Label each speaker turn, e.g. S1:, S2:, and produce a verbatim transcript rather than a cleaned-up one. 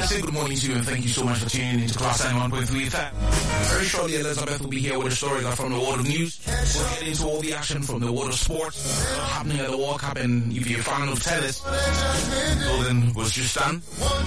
S1: say good morning to you and thank you so much for tuning into Class ninety-one point three F M. Very shortly, Elizabeth will be here with a story from the world of news. We'll get into all the action from the world of sports, what's happening at the World Cup, and if you're a fan of tennis, well then, was just done.